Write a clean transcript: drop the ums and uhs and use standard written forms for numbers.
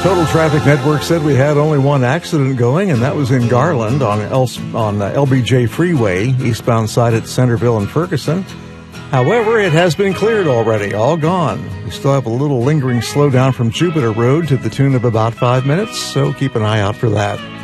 Total Traffic Network said we had only one accident going, and that was in Garland on LBJ Freeway, eastbound side at Centerville and Ferguson. However, it has been cleared already, all gone. We still have a little lingering slowdown from Jupiter Road to the tune of about 5 minutes, so keep an eye out for that.